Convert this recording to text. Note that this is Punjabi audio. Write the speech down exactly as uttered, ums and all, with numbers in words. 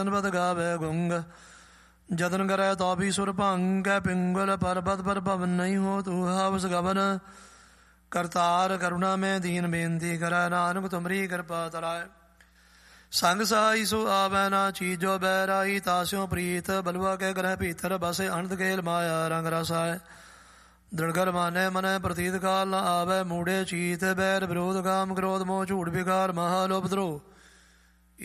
ਬਦ ਗਾਵੇ ਗੁੰਗ ਜਤਨ ਕਰੈ ਤੋ ਵੀ ਸੁਰ ਭੰਗ ਪਿੰਗਲ ਪਰਬਤ ਪਰ ਭਵਨ ਨਹੀਂ ਹੋ ਤੂੰ ਹਵਸ ਗਵਨ ਕਰਤਾਰ ਕਰੁਣਾ ਮੈਂ ਦੀਨ ਬੇਨਤੀ ਕਰੈ ਨਾਨਕ ਤੁਮਰੀ ਕਿਰਪਾ ਤਰਾਏ ਸੰਗ ਸਹਾਈ ਸੋ ਆਵੈ ਨਾ ਚੀਜੋ ਬੈਰਾਈ ਤਾਸਿਓ ਪ੍ਰੀਤ ਬਲਵਾ ਕੇ ਗ੍ਰਹਿ ਭੀਤਰ ਬਸੇ ਅਨੰਦ ਕੇਲ ਮਾਇਆ ਰੰਗ ਰਸਾਏ ਦ੍ਰਿੜਗਰ ਮਾਨੈ ਮਨੈ ਪ੍ਰਤੀਤ ਕਾਲ ਨ ਆਵੈ ਮੂੜੇ ਚੀਤ ਬੈਰ ਵਿਰੋਧ ਕਾਮ ਕ੍ਰੋਧ ਮੋਹ ਝੂਠ ਵਿਕਾਰ ਮਹਾਲੋਭ ਦਰੋਹ